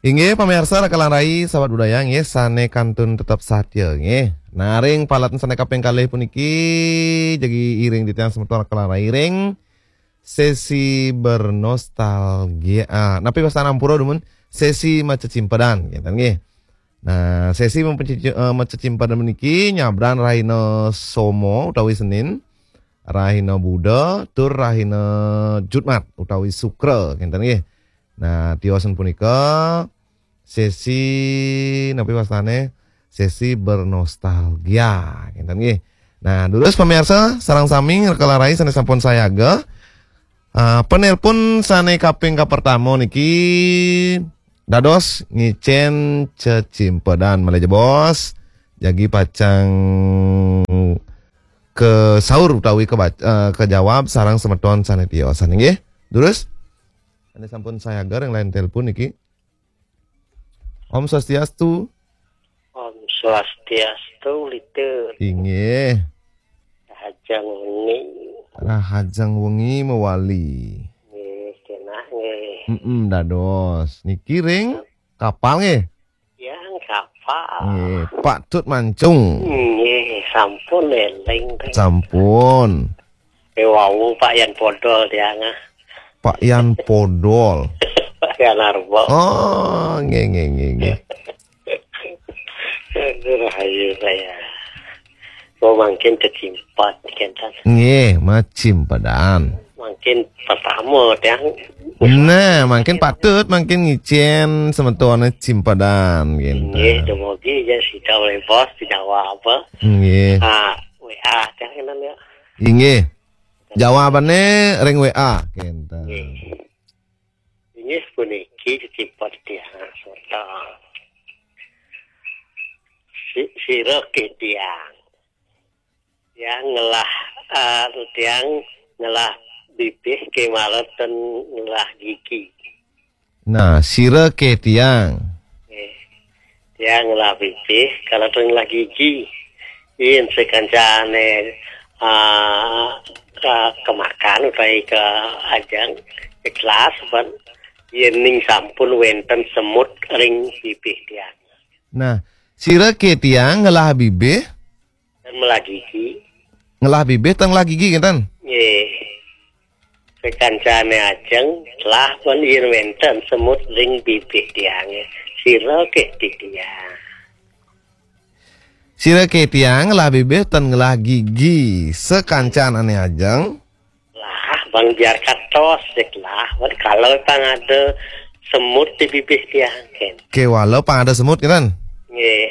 Inge pamirsa rekalan rai sahabat budaya nge sane kantun tetap satya nge. Naring palatan sane kaping kalih puniki jadi iring di tiang semeton rekalan rai ring sesi bernostalgia. Napi pas ampura dumun sesi maca cimpadan gitu nge. Nah, sesi maca cimpadan puniki nyabran rahina somo utawi Senin, rahina Buddha, tur rahina Jumat utawi Sukra gitu nge. Nah, tiosan punika sesi napi wastane sesi bernostalgia ngenten nggih. Nah, terus pemirsa sareng sami rekalarai sanes sampun sayaga. Penelpon sane kaping pertama niki dados ngicen cecimpedan maleje bos. Jagi pacang ke sahur utawi ke jawab sarang semeton sane tiosan nggih. Terus ane sampun sayaga yang lain telepon niki. Om Swastiastu. Om Swastiastu liteur. Inggih. Rahajang wengi. Rahajang wengi mewali. Nggih, cenah nggih. Dados. Niki ring kapal nggih. Yang kapal. Nggih, Pak Tut Mancung. Nggih, sampun eling. Sampun. Wau Pak Yan Podol diangah. Pak Yan Podol. Pak Yan Arbo. Oh, nggih. Rahayu saya. Oh, mungkin kecimpat kentan. Nggih, macimpadan. Mungkin pertama yang Nah, makin patut makin ngicen semetuane cimpadan gitu. nggih, demogi ya si oleh bos dijawab apa? Nggih. WA jangan ya. Inggih. Jawabannya ring WA kenten. Ini puniki dicipot dia serta siro ke tiang yang ngelah tiang ngelah bibih ke malat dan ngelah gigi. Nah, sira ke tiang. Tiang ngelah bibih kalau tuh ngelah gigi. In sekancane kemakan utai ke ajang ikhlas ban yening sampun wenten semut ring bibih tiang. Nah, sira ke tiang ngelah bibih Dan melah gigi. ngelah bibih teng lah gigi kenten. Nggih. Sekancane ajeng lah pun yen wenten semut ring bibih tiang. Sira ke tiang. Sira ke tiang ngelah bibih ten ngelah gigi sekancan ane ajeng. Lah bang biar katos lah. Kalau tang ada semut di bibih tiang kan. Ke walau pang ada semut kenten. Nggih.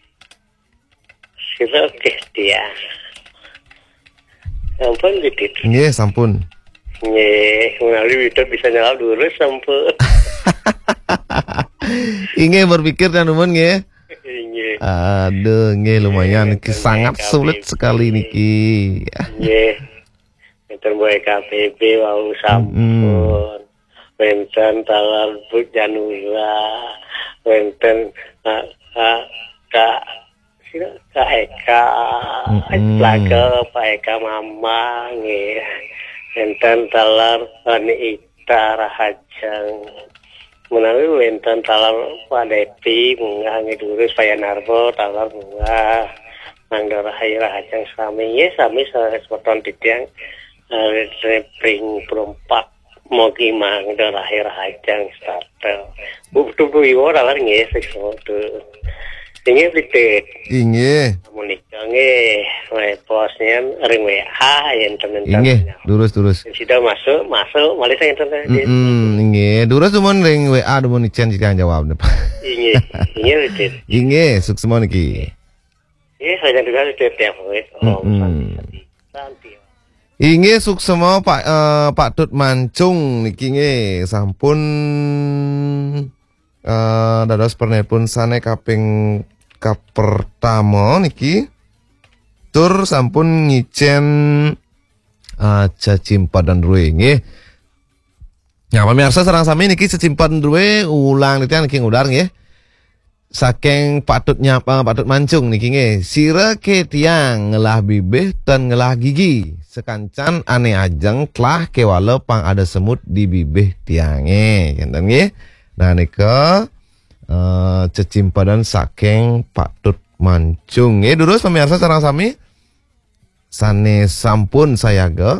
Sira ke tiang. Sampun dikit. Nggih, sampun. Nggih, melalui itu bisa nyala dulu sampun. Inge berpikir dan numun nggih. Nggih. Aduh, nggih lumayan sangat sulit sekali niki. Nggih. Enten boy KPB wau sampun. Wenten talar Bu Janula. Wenten Kak Eka. Plaga Pak Eka Mama nggih. Wenten talar Anita Rahajang. Menawi wenten talar Pak Depi munggah ngidurus Pak Yanarbo talar munggah. Mangga Rahayu Rahajang sami ya sami sepoton titiang pring perempat mogi mangga Rahayu Rahajang starter. Betul iwo talar nggih sesuatu. Ini litet. Inge. Menikah nggih, posnya ring WA yang teman-teman. Inge, durus. Sudah masuk, malah saya enten. Inge, durus cuman ring WA dumun icen jika jawab. Inge litet. Inge, sukses semua niki. Saya juga litet tiap wes. Inge sukses semua Pak Tut Mancung niki nge sampun dados pernepun sane kaping pertama niki tur sampun ngicen cacimpadan ruwe nggih. Ya pamirsa sareng sami niki cacimpadan ruwe ulang niki niki ngudar nggih. Saking Pak Tut Mancung niki nggih. Sira ke tiang ngelah bibih dan ngelah gigi. Sekancan ane ajeng tlah kewala pang ada semut di bibih tiange. Ngenten nggih. Nah nika Cecimpadan saking Pak Tut Mancung. Durus pemirsa sareng sami sane sampun sayaga.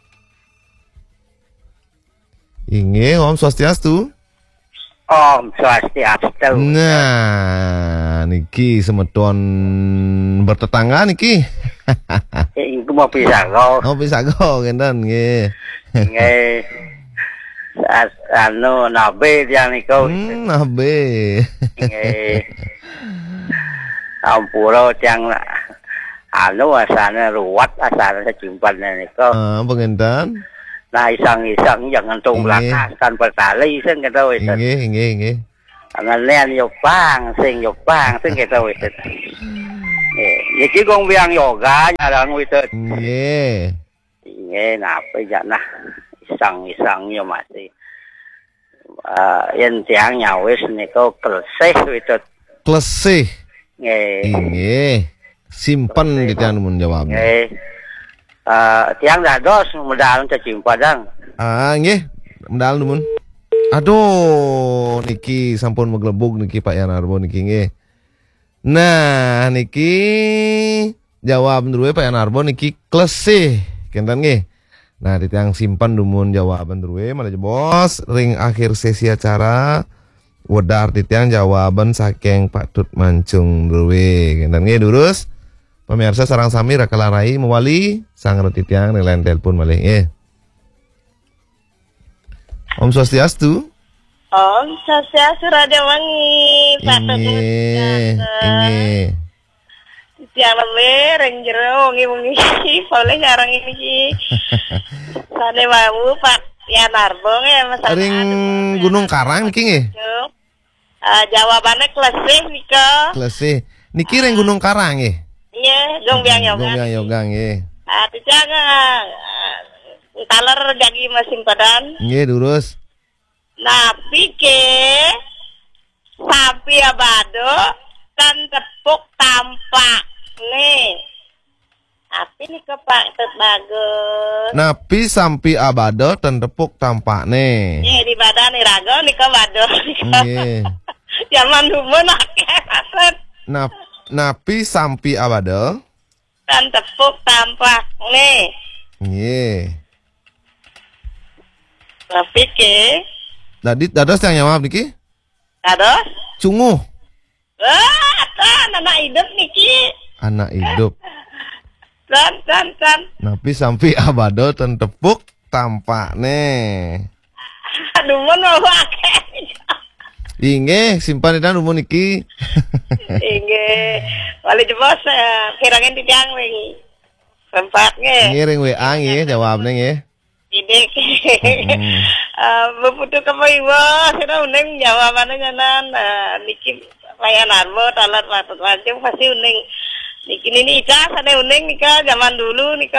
Inge Om Swastiastu. Om Swastiastu. Nah, niki semeton bertetangga niki. Iku mau bisa kok. Oh bisa go ngenten nggih. Nggih. Anu nabe dia niku. Nabe. Nggih. Ampura tiang anu asane ruwat asane simpan niku. Pengenten. Nah isang-isang jangan tunglakas kan bertali sing kita wis. Nggih. Ngalian yo pang sing kita wis. Niki gong biang yoga nyarang wis. Nggih. Nggih napa ya nah isang-isang yo masih. Yen tiang nyawis niku klesih wis. Klesih. Nggih. Simpen di tiang mun jawab. Nggih. Tiang dados medal Cecimpadan. Nggih, medal numun. Aduh, niki sampun meglebug niki Pak Yanarbo niki nggih. Nah, niki jawab dulu Pak Yanarbo niki klesih. Kenten nggih. Nah, di tiang simpan numun jawaban dulu malah bos ring akhir sesi acara wedar di tiang jawaban saking Pak Tut Mancung dulu. Kenten nggih durus. Pemirsa sarang sami rakalarai mewali sang retitiang nelayan telepon malih nggih. Om Swastiastu. Om Swastiastu Radio Wangi Pak Tut. Inggih. Tiang lewe reng jero wengi-wengi boleh ngarang ini ki. Sane wau Pak Yanarbo nggih Ring Gunung Karang niki nggih. Jawabannya klesih nika. Klesih. Niki ring Gunung Karang nggih. Iya, gong biang yoga. Gong biang yoga nggih. Tiang taler jagi mesin padan. Nggih durus. Napi ke sapi abado dan tepuk tampak nih. Tapi nih ke Pak Tut bagus. Napi sampi abado ten tepuk tampakne. Nih di badan nih rago nih ke bado. Nggih. Zaman dulu akeh aset. Napi sampi abado Dan tepuk tampak nih. nggih. Tapi ke Dados yang jawab niki? Dados? Cunguh. Anak hidup niki. Anak hidup. Dan. Napi sampi abado ten tepuk tampakne. Aduh mau akeh. Inggih, simpan dan umum niki. Inggih. Wali jebos kirangin tiang wing. Sempatnya. Nggih ring WA nggih jawabne nggih. Idik. Beputu ke ibu, saya uning jawabannya nyanan. Niki layan arbo, talat patut wajib pasti uning. Niki ini Ica, sana uning nika zaman dulu nika.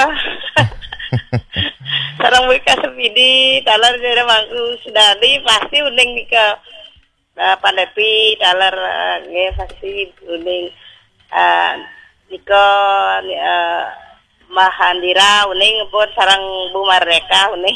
Sarang mereka sepidi, talar jadi mangku sedari pasti uning nika. Pandepi, talar nge pasti uning. Nika Mahandira uning pun sarang Bu Merdeka uning.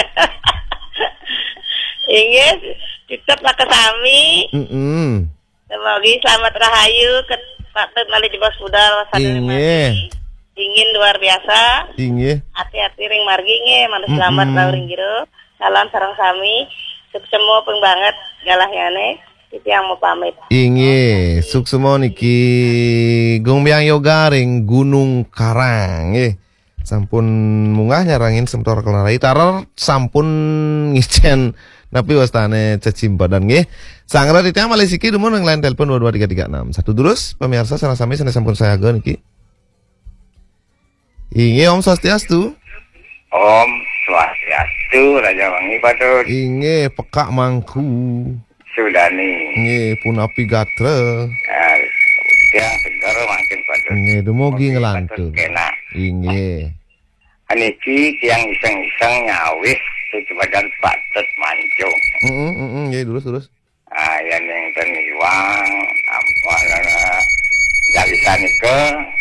Inggih, tetaplah ke sami. Semoga selamat rahayu ke Pak Tut malih jebos budal Inggih. Dingin luar biasa. Inggih. Hati-hati ring margi nge, manus selamat ring jero. Salam sareng sami. Semua pun banget galahyane. Itu yang mau pamit. Inggih, suksemo niki gongbyang yoga ring Gunung Karang nggih. Sampun munggah nyarangin semtor kelarai tarar sampun ngicen napi wastane Cecimpadan nggih. Sangra titiang malih siki dumun ring line telepon 22336. Satu terus pemirsa sareng sami sane sampun sayaga niki. Inggih Om Swastiastu. Om Swastiastu Raja Wangi Pak Tut. Inggih pekak mangku. Sudani. Nggih punapi gatre. Ya, segar makin Pak Tut. Nggih dumugi ngelantur. Enak. Inggih. Aniki tiang iseng-iseng nyawis Cecimpadan Pak Tut Mancung. Nggih terus. Yang teniwang apa dari sanike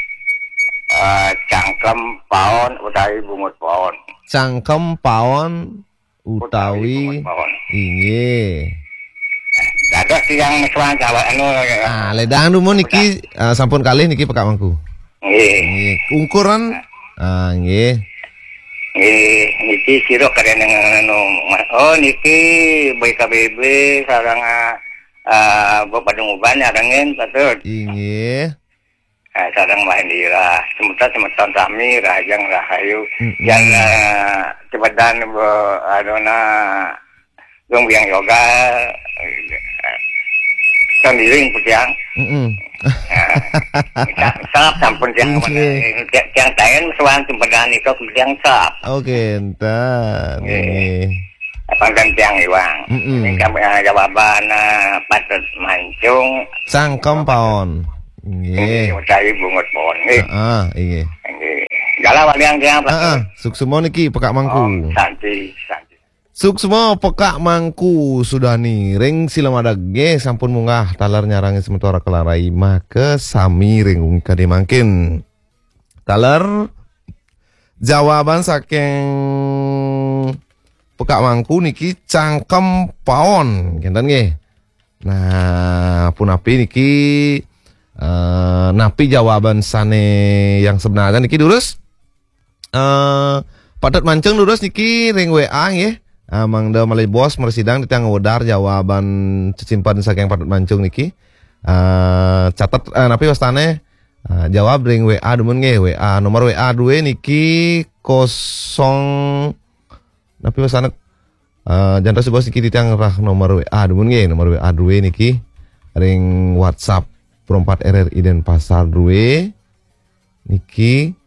cangkem paon utawi bungut paon. Cangkem paon utawi paon. inggih. ada tiang meswan Jawa anu. Ledang dumo niki sampun kalih niki pekak mangku. Nggih. Nggih, ungkuran nggih. Nggih, niki sira karen anu. Oh niki BKBB sareng Badung Uban arangen patut. Nggih. Sareng Mahendira, semeton sami Rahajang Rahayu. Yang cepetan adona Gong Biang Yoga Sambiring putiang. Sap sampun tiang taen sowan tumpedan itu kemudian sap. Oke, entar. Nggih. Pangkan tiang iwang. Ini jawaban patut mancung. Cangkem paon. Nggih. Utai bungut pohon nggih. Heeh, nggih. Nggih. Gala waliang tiang Heeh, suksemo niki pekak mangku. Santi. Suksemo pekak mangku sudah nih ring silamadag ge sampun munggah talar nyarangi sementara kelarai make sami ring ungi kade mangkin. Talar jawaban saking pekak mangku niki cangkem paon kinten nggih. Nah, punapi niki napi jawaban sane yang sebenarnya niki durus padat mancung durus niki ring WA nggih. Mangda malai bos mersidang di tiang wedar jawaban cecimpan saking padat mancung niki. Catat napi wastane jawab ring WA dumun nggih. WA nomor WA 2 niki 0 napi wastane jantan bos niki di tiang rah nomor WA dumun nggih. Nomor WA 2 niki ring WhatsApp Perempat RRI dan Pasar 2 niki